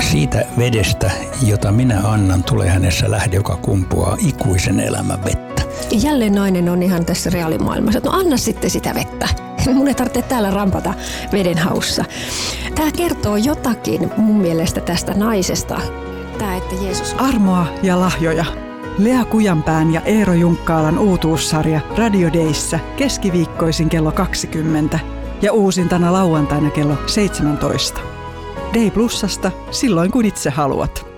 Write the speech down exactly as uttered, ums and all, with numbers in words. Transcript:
Siitä vedestä, jota minä annan, tulee hänessä lähde, joka kumpuaa ikuisen elämän vettä. Jälleen nainen on ihan tässä reaalimaailmassa, että no anna sitten sitä vettä. Mun ei tarvitse täällä rampata veden haussa. Tämä kertoo jotakin mun mielestä tästä naisesta. Tämä, että Jeesus... Armoa ja lahjoja. Lea Kujanpään ja Eero Junkkaalan uutuussarja Radio Dayssä keskiviikkoisin kello kaksikymmentä ja uusintana lauantaina kello seitsemäntoista. Day Plusasta silloin kun itse haluat.